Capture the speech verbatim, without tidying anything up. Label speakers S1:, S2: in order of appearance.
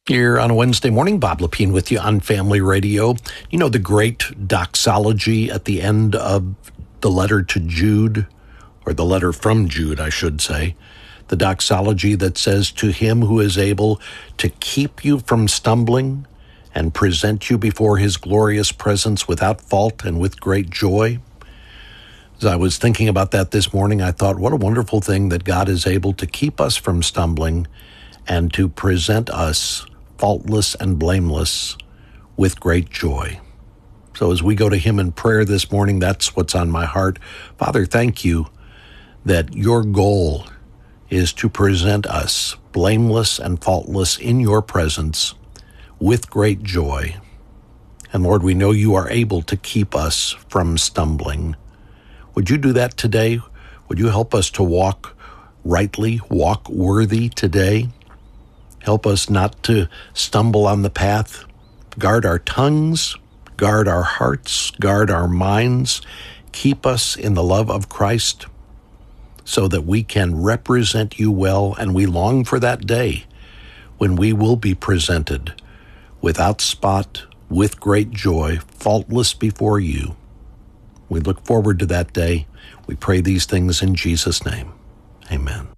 S1: Here on a Wednesday morning, Bob Lepine with you on Family Radio. You know the great doxology at the end of the letter to Jude, or the letter from Jude, I should say. The doxology that says, "To him who is able to keep you from stumbling and present you before his glorious presence without fault and with great joy." As I was thinking about that this morning, I thought, what a wonderful thing that God is able to keep us from stumbling and to present us faultless and blameless with great joy. So as we go to him in prayer this morning, that's what's on my heart. Father, thank you that your goal is to present us blameless and faultless in your presence with great joy. And Lord, we know you are able to keep us from stumbling. Would you do that today? Would you help us to walk rightly, walk worthy today? Help us not to stumble on the path. Guard our tongues, guard our hearts, guard our minds. Keep us in the love of Christ so that we can represent you well, and we long for that day when we will be presented without spot, with great joy, faultless before you. We look forward to that day. We pray these things in Jesus' name. Amen.